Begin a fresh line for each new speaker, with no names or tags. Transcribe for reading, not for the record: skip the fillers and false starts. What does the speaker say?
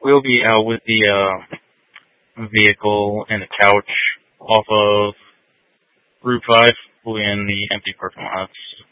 We'll be out with the vehicle and the couch off of Route 5. We'll be in the empty parking lots.